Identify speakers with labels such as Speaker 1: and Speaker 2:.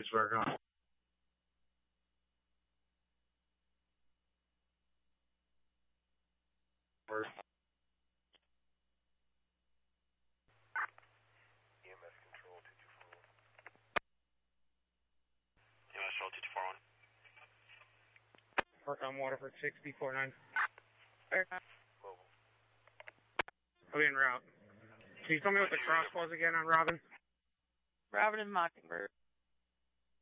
Speaker 1: Petersburg, huh?
Speaker 2: EMS control 2241.
Speaker 3: EMS control 2241.
Speaker 1: Park on Waterford 649.
Speaker 2: Mobile.
Speaker 1: I'll be en route. Can you tell me what the cross was again on Robin?
Speaker 4: Robin and Mockingbird.